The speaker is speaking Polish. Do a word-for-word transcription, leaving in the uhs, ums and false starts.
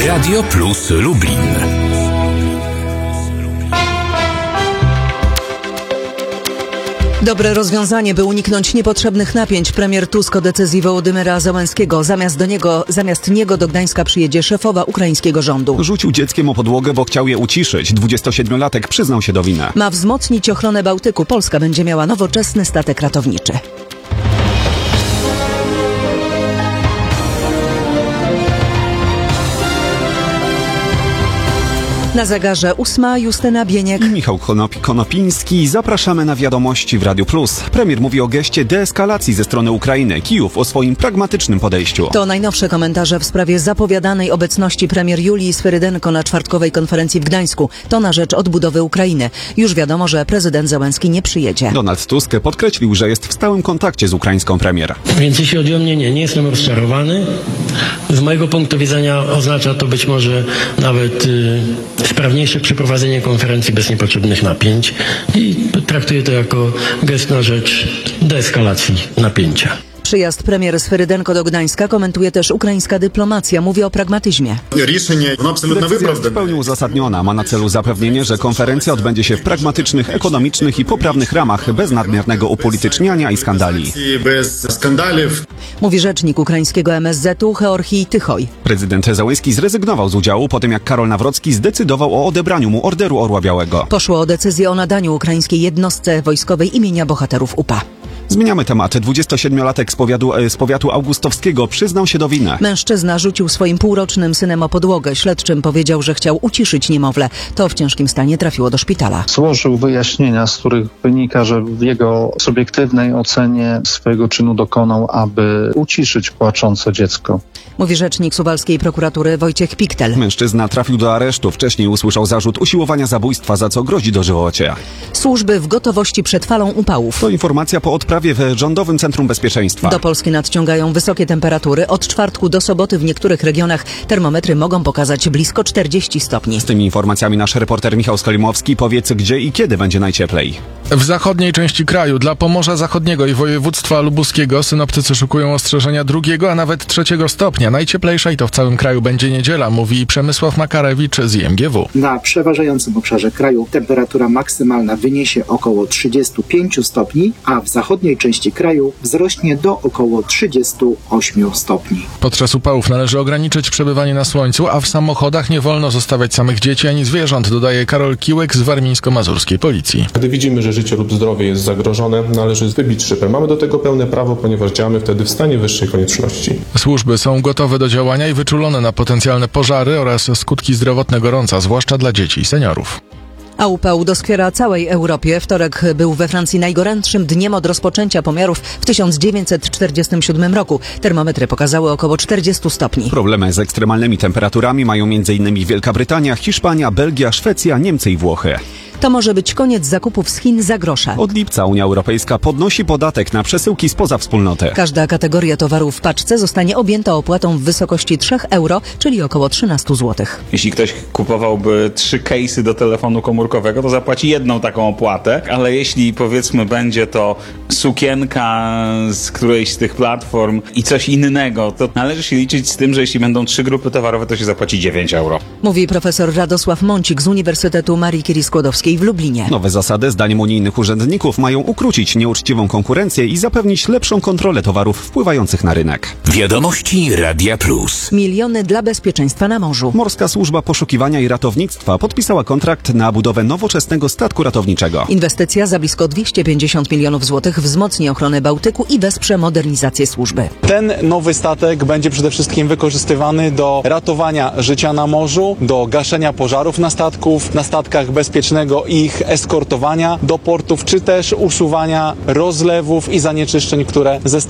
Radio Plus Lublin. Dobre rozwiązanie, by uniknąć niepotrzebnych napięć. Premier Tusk o decyzji Wołodymyra Zełenskiego. Zamiast do niego, zamiast niego do Gdańska przyjedzie szefowa ukraińskiego rządu. Rzucił dzieckiem o podłogę, bo chciał je uciszyć. dwudziestosiedmiolatek przyznał się do winy. Ma wzmocnić ochronę Bałtyku. Polska będzie miała nowoczesny statek ratowniczy. Na zegarze ósma, Justyna Bieniek i Michał Konop- Konopiński. Zapraszamy na wiadomości w Radiu Plus. Premier mówi o geście deeskalacji ze strony Ukrainy. Kijów o swoim pragmatycznym podejściu. To najnowsze komentarze w sprawie zapowiadanej obecności premier Julii Sferydenko na czwartkowej konferencji w Gdańsku. To na rzecz odbudowy Ukrainy. Już wiadomo, że prezydent Zełenski nie przyjedzie. Donald Tusk podkreślił, że jest w stałym kontakcie z ukraińską premier. Więc jeśli chodzi o mnie, nie, nie jestem rozczarowany. Z mojego punktu widzenia oznacza to być może nawet Yy... sprawniejsze przeprowadzenie konferencji bez niepotrzebnych napięć i traktuję to jako gest na rzecz deeskalacji napięcia. Przyjazd premier Sferydenko do Gdańska komentuje też ukraińska dyplomacja. Mówi o pragmatyzmie. Decyzja jest w pełni uzasadniona. Ma na celu zapewnienie, że konferencja odbędzie się w pragmatycznych, ekonomicznych i poprawnych ramach, bez nadmiernego upolityczniania i skandali. Mówi rzecznik ukraińskiego M S Z-u Georgij Tychoj. Prezydent Zełenski zrezygnował z udziału po tym, jak Karol Nawrocki zdecydował o odebraniu mu Orderu Orła Białego. Poszło o decyzję o nadaniu ukraińskiej jednostce wojskowej imienia bohaterów U P A. Zmieniamy temat. dwudziestosiedmiolatek z powiatu, z powiatu augustowskiego przyznał się do winy. Mężczyzna rzucił swoim półrocznym synem o podłogę. Śledczym powiedział, że chciał uciszyć niemowlę. To w ciężkim stanie trafiło do szpitala. Złożył wyjaśnienia, z których wynika, że w jego subiektywnej ocenie swojego czynu dokonał, aby uciszyć płaczące dziecko. Mówi rzecznik suwalskiej prokuratury Wojciech Piktel. Mężczyzna trafił do aresztu. Wcześniej usłyszał zarzut usiłowania zabójstwa, za co grozi dożywocie. Służby w gotowości przed falą upałów. To informacja po odprawie w Rządowym Centrum Bezpieczeństwa. Do Polski nadciągają wysokie temperatury. Od czwartku do soboty w niektórych regionach termometry mogą pokazać blisko czterdzieści stopni. Z tymi informacjami nasz reporter Michał Skolimowski. Powiedz, gdzie i kiedy będzie najcieplej. W zachodniej części kraju, dla Pomorza Zachodniego i województwa lubuskiego synoptycy szykują ostrzeżenia drugiego, a nawet trzeciego stopnia. Najcieplejsza i to w całym kraju będzie niedziela, mówi Przemysław Makarewicz z I M G W. Na przeważającym obszarze kraju temperatura maksymalna wyniesie około trzydzieści pięć stopni, a w zachodniej części kraju wzrośnie do około trzydzieści osiem stopni. Podczas upałów należy ograniczyć przebywanie na słońcu, a w samochodach nie wolno zostawiać samych dzieci ani zwierząt, dodaje Karol Kiłek z warmińsko-mazurskiej policji. Gdy widzimy, że życie lub zdrowie jest zagrożone, należy wybić szybę. Mamy do tego pełne prawo, ponieważ działamy wtedy w stanie wyższej konieczności. Służby są gotowe do działania i wyczulone na potencjalne pożary oraz skutki zdrowotne gorąca, zwłaszcza dla dzieci i seniorów. A upał doskwiera całej Europie. Wtorek był we Francji najgorętszym dniem od rozpoczęcia pomiarów w tysiąc dziewięćset czterdziestym siódmym roku. Termometry pokazały około czterdzieści stopni. Problemy z ekstremalnymi temperaturami mają m.in. Wielka Brytania, Hiszpania, Belgia, Szwecja, Niemcy i Włochy. To może być koniec zakupów z Chin za grosze. Od lipca Unia Europejska podnosi podatek na przesyłki spoza wspólnoty. Każda kategoria towarów w paczce zostanie objęta opłatą w wysokości trzy euro, czyli około trzynaście złotych. Jeśli ktoś kupowałby trzy case'y do telefonu komórkowego, to zapłaci jedną taką opłatę, ale jeśli powiedzmy będzie to sukienka z którejś z tych platform i coś innego, to należy się liczyć z tym, że jeśli będą trzy grupy towarowe, to się zapłaci dziewięć euro. Mówi profesor Radosław Mącik z Uniwersytetu Marii Curie-Skłodowskiej w Lublinie. Nowe zasady, zdaniem unijnych urzędników, mają ukrócić nieuczciwą konkurencję i zapewnić lepszą kontrolę towarów wpływających na rynek. Wiadomości Radia Plus. Miliony dla bezpieczeństwa na morzu. Morska Służba Poszukiwania i Ratownictwa podpisała kontrakt na budowę nowoczesnego statku ratowniczego. Inwestycja za blisko dwieście pięćdziesiąt milionów złotych wzmocni ochronę Bałtyku i wesprze modernizację służby. Ten nowy statek będzie przede wszystkim wykorzystywany do ratowania życia na morzu, do gaszenia pożarów na statków, na statkach bezpiecznego ich eskortowania do portów, czy też usuwania rozlewów i zanieczyszczeń, które ze